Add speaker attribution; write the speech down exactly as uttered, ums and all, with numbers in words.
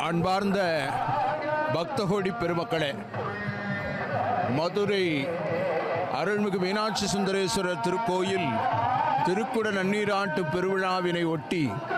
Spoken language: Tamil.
Speaker 1: அன்பார்ந்த பக்தகோடி பெருமக்களே, மதுரை அருள்மிகு மீனாட்சி சுந்தரேஸ்வரர் திருக்கோயில் திருக்குட நன்னீராட்டு பெருவிழாவினை ஒட்டி